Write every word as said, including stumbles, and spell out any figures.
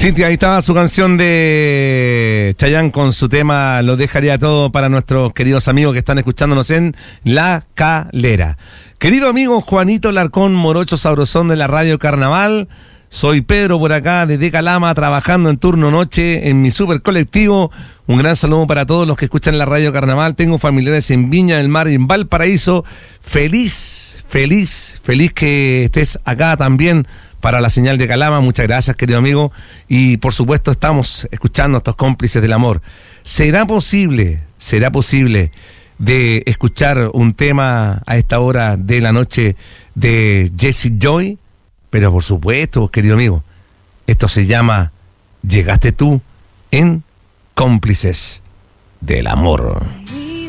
Cintia, ahí estaba su canción de Chayanne con su tema Lo dejaría todo para nuestros queridos amigos que están escuchándonos en La Calera. Querido amigo Juanito Larcón Morocho Sabrosón de la Radio Carnaval, soy Pedro por acá desde Calama, trabajando en turno noche en mi super colectivo. Un gran saludo para todos los que escuchan la Radio Carnaval. Tengo familiares en Viña del Mar y en Valparaíso. Feliz, feliz, feliz que estés acá también para la señal de Calama. Muchas gracias, querido amigo. Y por supuesto estamos escuchando a estos cómplices del amor. ¿Será posible, será posible de escuchar un tema a esta hora de la noche de Jesse Joy? Pero por supuesto, querido amigo, esto se llama Llegaste tú en Cómplices del Amor.